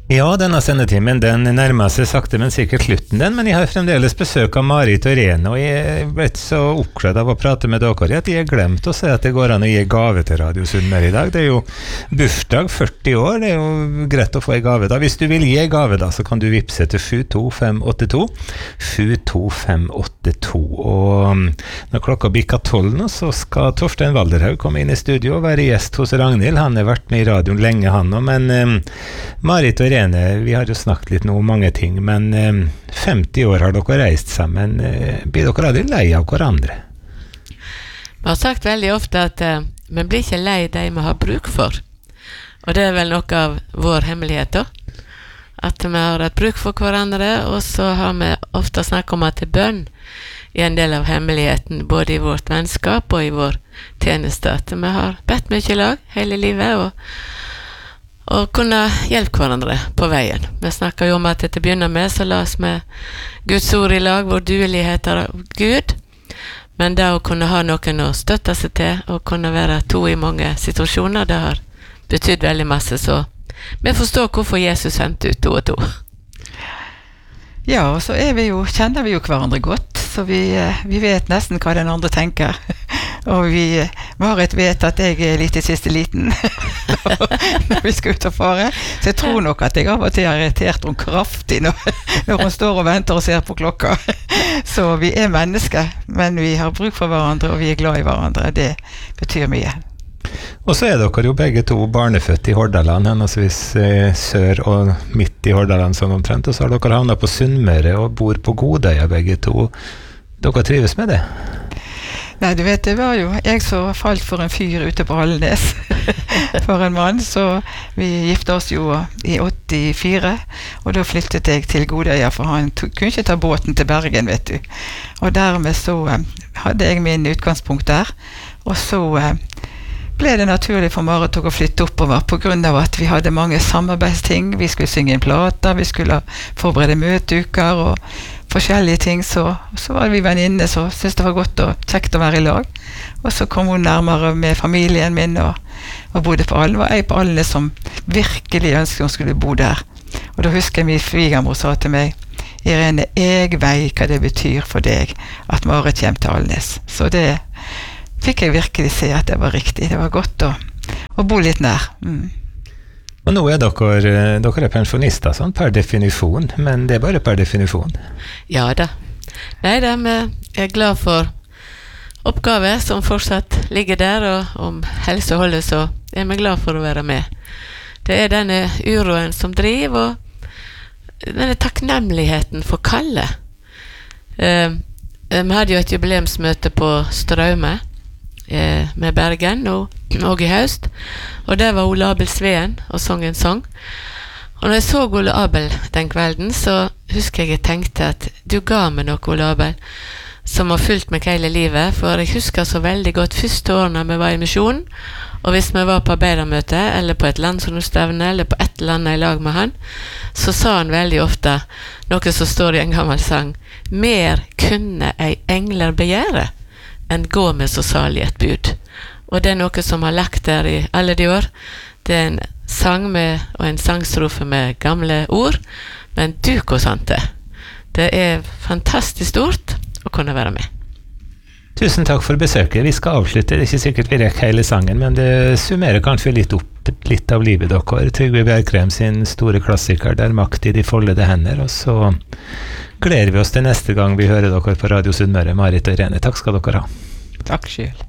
Ja, denne sendetimen den nærmer seg sakte, men sikkert slutten den, men jeg har fremdeles besøk av Marit og Irene, og jeg ble så oppkledd av å prate med dere at jeg har glemt å si at det går an å gi gave til Radio Sunnmøre i dag. Det er jo bursdag, 40 år, det er jo greit å få en gave da. Hvis du vil gi en gave da, så kan du vippse til 72582, 72582, og når klokka bikker 12 nå, så skal Torstein Valderhaug komme inn i studio og være gjest hos Ragnhild. Han har vært med i radioen lenge han nå, men Marit og Irene, vi har jo snakket litt nå om mange ting, men 50 år har dere reist sammen. Blir dere aldri lei av hverandre? Vi har sagt veldig ofte at vi blir ikke lei de vi har bruk for. Og det er vel noe av vår hemmelighet da. At vi har et bruk for hverandre, og så har vi ofte snakket om at det bønn er en del av hemmeligheten, både i vårt vennskap og i vår tjeneste. At vi har bedt mye i lag hele livet, og kunne hjelpe hverandre på veien. Vi snakker jo om at til å begynne med så la oss med Guds ord i lag, vår duelighet av Gud, men det å kunne ha noen å støtte seg til, og kunne være to i mange situasjoner, det har betydd veldig masse, så vi forstår hvorfor Jesus sendte ut to og to. Ja, og så kjenner vi jo hverandre godt, så vi vet nesten hva den andre tenker. Og Marit vet at jeg er litt i siste liten når vi skal ut og fare. Så jeg tror nok at jeg av og til har irritert henne kraftig når hun står og venter og ser på klokka. Så vi er mennesker, men vi har bruk for hverandre, og vi er glad i hverandre. Det betyr mye. Og så er dere jo begge to barnefødt i Hordaland, henholdsvis sør og midt i Hordaland sånn omtrent, og så har dere havnet på Sunnmøre og bor på Godøya begge to. Dere trives med det? Nei, du vet, det var jo jeg som falt for en fyr ute på Alnes for en mann, så vi gifte oss jo i 84, og da flyttet jeg til Godøya, for han kunne ikke ta båten til Bergen, vet du. Og dermed så hadde jeg min utgangspunkt der, og så ble det naturlig for Marit å flytte oppover, på grunn av at vi hadde mange samarbeidsting. Vi skulle synge en plate, vi skulle forberede møteuker og forskjellige ting, så var vi venninne, så syntes det var godt og kjekt å være i lag. Og så kom hun nærmere med familien min og bodde på Alnes. Det var jeg på Alnes som virkelig ønsket hun skulle bo der. Og da husker jeg min svigermor sa til meg, Irene, jeg vet hva det betyr for deg at Marit kommer til Alnes. Så det fikk jeg virkelig se at det var riktig. Det var godt å bo litt nær. Og nå er dere pensjonister, sånn per definisjon, men det er bare per definisjon. Ja da. Nei da, vi er glad for oppgaver som fortsatt ligger der, og om helseholdet så er vi glad for å være med. Det er denne uroen som driver, og denne takknemligheten for kallet. Vi hadde jo et jubileumsmøte på Straume, med Bergen og i høst, og det var Ole Abel Sveen og sang en sang. Og når jeg så Ole Abel den kvelden, så husker jeg tenkte at du ga meg noe, Ole Abel, som har fulgt meg hele livet, for jeg husker så veldig godt første årene vi var i misjonen, og hvis vi var på arbeidermøte, eller på et landsrådsstevne, eller på et eller annet i lag med han, så sa han veldig ofte noe som står i en gammel sang: mer kunne ei engler begjære enn gå med så salig et bud. Og det er noe som har lagt der i alle de år. Det er en sang og en sangstrofe med gamle ord, men du, hvor sant det. Det er fantastisk stort å kunne være med. Tusen takk for besøket. Vi skal avslutte. Det er ikke sikkert vi rekker hele sangen, men det summerer kanskje litt av livet dere. Trygve Bjerkrem sin store klassiker, Der makt i de foldede hender, og så gleder vi oss til neste gang vi hører dere på Radio Sunnmøre. Marit og Irene, takk skal dere ha. Takk selv.